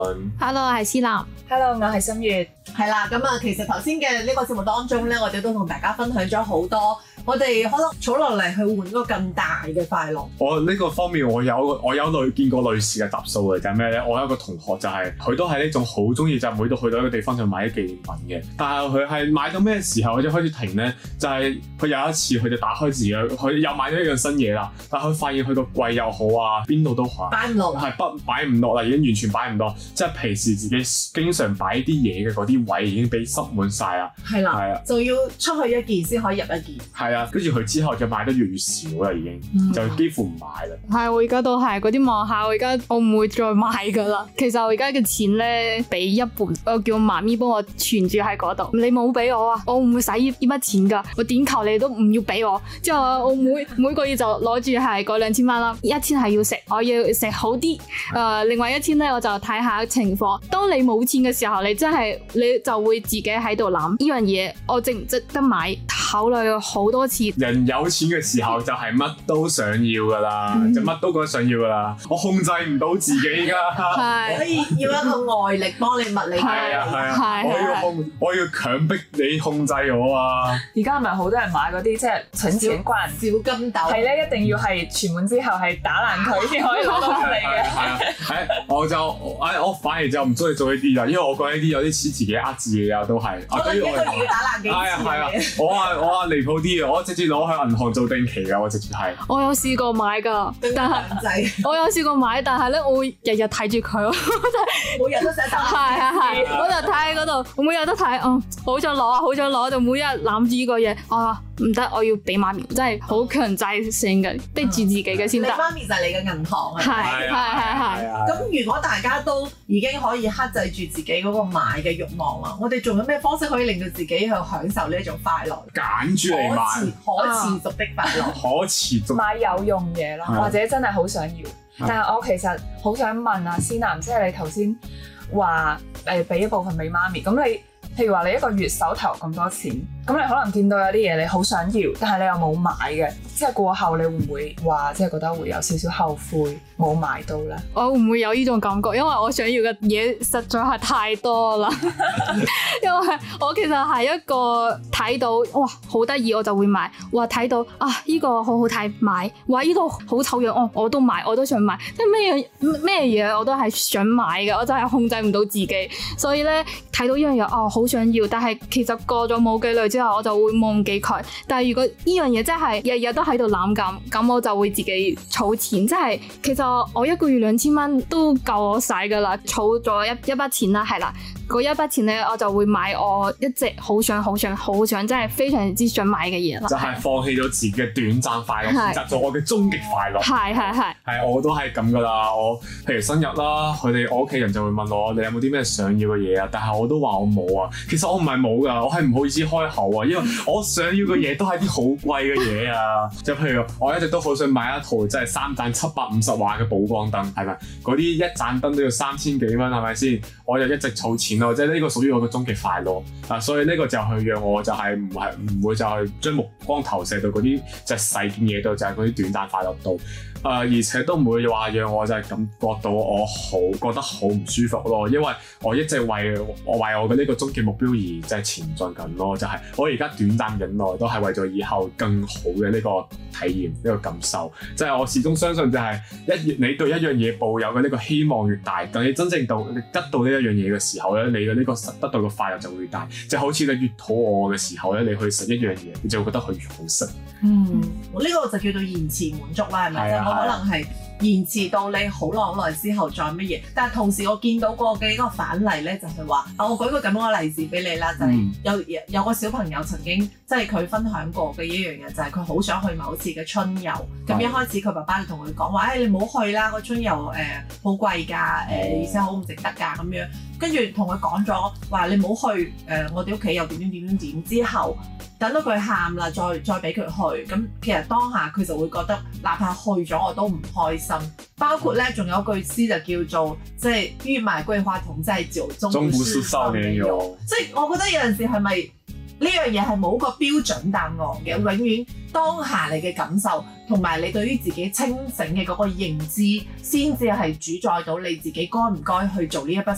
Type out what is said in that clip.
Hello， 我係思南。 Hello， 我係心月。 係啦，咁啊，其實頭先嘅呢個節目當中咧，我哋都同大家分享咗好多，我哋可能儲落嚟去換個更大嘅快樂。 我呢個方面我有見過類似嘅集數嘅，就係咩咧？我有一個同學就係佢都係呢種好中意，就每度去到一個地方就買啲紀念品嘅。但係佢係買到咩時候佢就開始停咧？就係佢有一次佢就打開自己，佢又買咗一樣新嘢啦。但係佢發現佢個櫃又好啊，邊度都好， 擺唔落， 係擺唔落啦，已經完全擺唔落。即係平時自己經常擺啲嘢嘅嗰啲位已經俾塞滿晒啦。係啦，係啊， 就要出去一件先可以入一件。 係啊，跟住佢之後就買得越嚟越少啦，已經就幾乎唔買啦。 係，我而家都係嗰啲網下，我唔會再買噶啦。其實我而家嘅錢咧，俾一半，我叫媽咪幫我存住喺嗰度。你冇俾我啊，我唔會使呢筆錢噶。我點求你都唔要俾我。之後我每個月就攞住係嗰2000蚊啦，1000係要食，我要食好啲。另外1000咧，我就睇下情況。當你冇錢嘅時候，你就會自己喺度諗呢樣嘢，我值唔值得買？考慮好多次。 人有錢嘅時候就係乜都想要噶啦，就乜都覺得想要噶啦。我控制唔到自己噶， 所以要一個外力幫你物理。 係啊，我要強迫你控制我啊！ 而家係咪好多人買嗰啲即係存錢罐小金豆？係咧，一定要係存滿之後係打爛佢先可以攞到出嚟嘅。 我反而就唔中意做呢啲啦，因為我覺得呢啲有啲似自己呃自己啊，都係。 我一個月要打爛幾次？ 我話離譜啲嘅，我直接攞去銀行做定期㗎，我直接係。 我有試過買㗎，但係我有試過買，但係咧我會日日睇住佢， 每日都寫手。 係，我就睇喺嗰度，我每日都睇，好想攞，就每日攬住呢個嘢，我話唔得，我要俾媽咪，真係好強制性嘅，逼住自己嘅先得。 你媽咪就係你嘅銀行啊。 係。 咁如果大家都已經可以克制住自己嗰個買嘅慾望啦，我哋仲有咩方式可以令到自己去享受呢一種快樂？ 揀住嚟買， 可持續的快樂。 可持續買有用嘢咯，或者真係好想要。但係我其實好想問啊，思南，即係你頭先話俾一部分俾媽咪，咁你譬如話你一個月手頭咁多錢，咁你可能見到有啲嘢你好想要，但係你又冇買嘅，即係過後你會唔會話即係覺得會有少少後悔冇買到咧？ 我唔會有呢種感覺，因為我想要嘅嘢實在係太多啦。因為我其實係一個睇到哇好得意我就會買，哇睇到呢個好好睇買，哇呢度好醜樣我都買，我都想買，即係咩嘢我都係想買嘅，我就係控制唔到自己，所以咧睇到呢樣嘢好想要，但係其實過咗冇幾耐之後我就會忘記佢。但係如果呢樣嘢真係日日都喺度諗咁我就會自己儲錢，即係其實我一個月2000蚊都夠我使噶啦，儲咗一筆錢啦，係啦，嗰一筆錢咧我就會買我一直好想真係非常之想買嘅嘢啦， 就係放棄咗自己嘅短暫快樂，選擇咗我嘅終極快樂。係，我都係咁噶啦。我譬如生日啦，我屋企人就會問我你有冇啲咩想要嘅嘢啊？但係我都話我冇啊。其實我唔係冇噶，我係唔好意思開口啊，因為我想要嘅嘢都係啲好貴嘅嘢啊。就譬如我一直都好想買一套即係3盞750瓦嘅補光燈，係咪？嗰啲一盞燈都要3000幾蚊，係咪先？我就一直儲錢咯，即係呢個屬於我嘅終極快樂。所以呢個就係讓我就係唔會就係將目光投射到嗰啲就係細件嘢度，就係嗰啲短暫快樂度。而且都唔會話讓我就係感覺到我覺得好唔舒服咯，因為我一直為我嘅呢個終極目標而就係前進緊咯，就係我而家短暫忍耐都係為咗以後更好嘅呢個體驗呢個感受，即係我始終相信就係你對一樣嘢抱有嘅呢個希望越大，等你真正得到呢一樣嘢嘅時候咧，你嘅呢個得到嘅快樂就會越大，就好似你越肚餓嘅時候咧，你去食一樣嘢，你就會覺得佢越好食。 呢個就叫做延遲滿足啦，係咪？我可能係延遲到你好耐之後再乜嘢，但係同時我見到過嘅呢個反例咧，就係話，我舉個咁樣嘅例子俾你啦，就係有個小朋友曾經即係佢分享過嘅一樣嘢，就係佢好想去某次嘅春遊，咁一開始佢爸爸就同佢講話，你唔好去啦，個春遊好貴㗎，而且好唔值得㗎咁樣，跟住同佢講咗話你唔好去，我哋屋企又點之後。等到佢喊啦，再俾佢去，咁其實當下佢就會覺得，哪怕去咗我都唔開心。包括咧，仲有句詩就叫做，即係欲買桂花同載酒，終不是少年遊。即係我覺得有陣時係咪呢樣嘢係冇個標準答案嘅，永遠當下你嘅感受同埋你對於自己清醒嘅嗰個認知，先至係主宰到你自己該唔該去做呢一筆